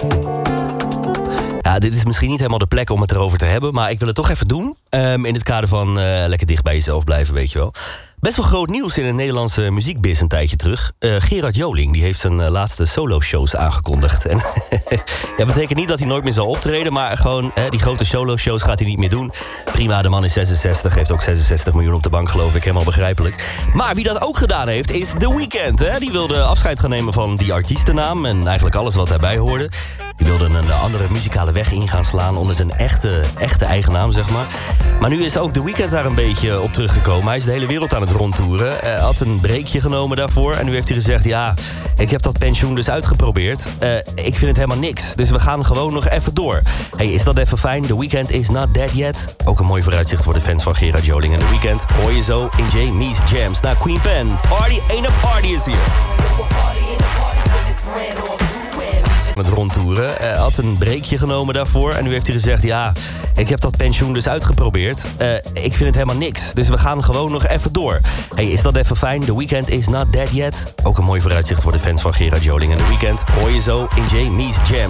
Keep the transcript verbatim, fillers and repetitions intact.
Ja, dit is misschien niet helemaal de plek om het erover te hebben, maar ik wil het toch even doen. Um, in het kader van uh, lekker dicht bij jezelf blijven, weet je wel. Best wel groot nieuws in de Nederlandse muziekbiz een tijdje terug. Uh, Gerard Joling die heeft zijn uh, laatste solo-shows aangekondigd. En ja, betekent niet dat hij nooit meer zal optreden, maar gewoon uh, die grote solo-shows gaat hij niet meer doen. Prima, de man is zesenzestig, heeft ook zesenzestig miljoen op de bank, geloof ik, helemaal begrijpelijk. Maar wie dat ook gedaan heeft, is The Weeknd. Hè? Die wilde afscheid gaan nemen van die artiestennaam en eigenlijk alles wat daarbij hoorde. Die wilde een andere muzikale weg in gaan slaan onder zijn echte, echte eigen naam, zeg maar. Maar nu is ook The Weeknd daar een beetje op teruggekomen. Hij is de hele wereld aan het rondtoeren. Hij had een breekje genomen daarvoor. En nu heeft hij gezegd, ja, ik heb dat pensioen dus uitgeprobeerd. Uh, ik vind het helemaal niks. Dus we gaan gewoon nog even door. Hey, is dat even fijn? The Weeknd is not dead yet. Ook een mooi vooruitzicht voor de fans van Gerard Joling en The Weeknd. Hoor je zo in Jamie's Jams. Nou, Queen Pen. Party ain't a party is hier. Het rondtoeren. Hij had een breekje genomen daarvoor. En nu heeft hij gezegd, ja, ik heb dat pensioen dus uitgeprobeerd. Uh, ik vind het helemaal niks. Dus we gaan gewoon nog even door. Hey, is dat even fijn? The Weeknd is not dead yet. Ook een mooi vooruitzicht voor de fans van Gerard Joling en The Weeknd. Hoor je zo in Jamie's Jams.